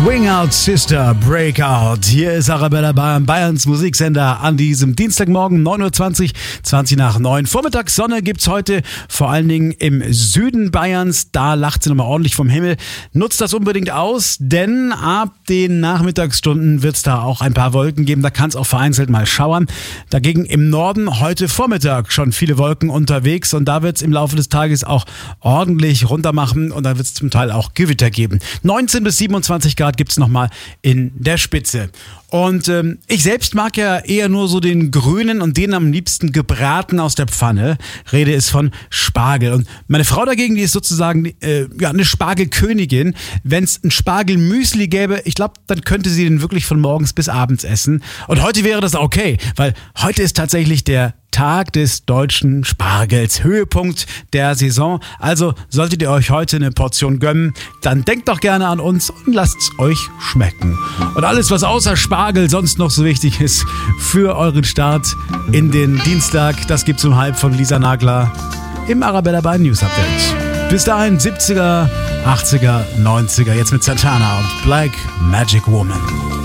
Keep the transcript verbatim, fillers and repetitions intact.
Swing Out Sister Breakout. Hier ist Arabella Bayern, Bayerns Musiksender an diesem Dienstagmorgen, neun Uhr zwanzig, zwanzig nach neun. Vormittagssonne gibt's heute vor allen Dingen im Süden Bayerns. Da lacht sie nochmal ordentlich vom Himmel. Nutzt das unbedingt aus, denn ab den Nachmittagsstunden wird's da auch ein paar Wolken geben. Da kann es auch vereinzelt mal schauern. Dagegen im Norden heute Vormittag schon viele Wolken unterwegs und da wird's im Laufe des Tages auch ordentlich runtermachen und da wird's zum Teil auch Gewitter geben. neunzehn bis siebenundzwanzig Grad gibt's nochmal in der Spitze. Und ähm, ich selbst mag ja eher nur so den grünen und den am liebsten gebraten aus der Pfanne. Rede ist von Spargel. Und meine Frau dagegen, die ist sozusagen äh, ja, eine Spargelkönigin. Wenn es ein Spargelmüsli gäbe, ich glaube, dann könnte sie den wirklich von morgens bis abends essen. Und heute wäre das okay, weil heute ist tatsächlich der Tag des deutschen Spargels, Höhepunkt der Saison. Also solltet ihr euch heute eine Portion gönnen, dann denkt doch gerne an uns und lasst es euch schmecken. Und alles, was außer Spargel sonst noch so wichtig ist für euren Start in den Dienstag, das gibt's um halb von Lisa Nagler im Arabella Bayern News Update. Bis dahin siebziger, achtziger, neunziger, jetzt mit Santana und Black Magic Woman.